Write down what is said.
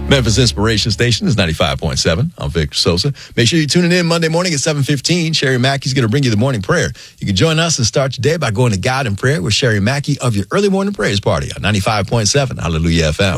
Memphis Inspiration Station is 95.7. I'm Victor Sosa. Make sure you're tuning in Monday morning at 7:15. Sherry Mackey's going to bring you the morning prayer. You can join us and start your day by going to God in Prayer with Sherry Mackey of your early morning prayers party on 95.7 Hallelujah FM.